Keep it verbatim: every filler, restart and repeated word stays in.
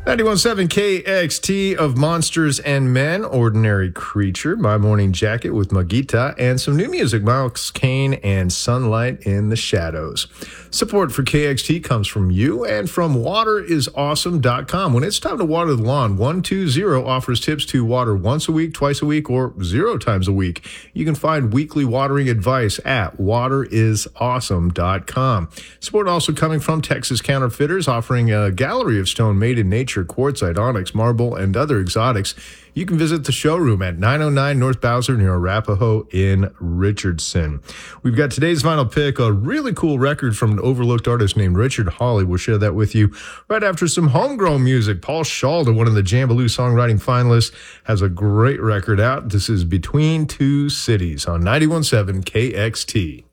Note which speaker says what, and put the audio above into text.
Speaker 1: ninety-one point seven K X T of Monsters and Men, Ordinary Creature, My Morning Jacket with Magita, and some new music, Miles Kane and Sunlight in the Shadows. Support for K X T comes from you and from water is awesome dot com. When it's time to water the lawn, one two zero offers tips to water once a week, twice a week, or zero times a week. You can find weekly watering advice at water is awesome dot com. Support also coming from Texas Counterfeiters, offering a gallery of stone made in nature, quartzite, onyx, marble, and other exotics. You can visit the showroom at nine oh nine North Bowser near Arapahoe in Richardson. We've got today's vinyl pick, a really cool record from an overlooked artist named Richard Hawley. We'll share that with you right after some homegrown music. Paul Shalda, one of the Jambaloo songwriting finalists, has a great record out. This is Between Two Cities on ninety-one point seven K X T.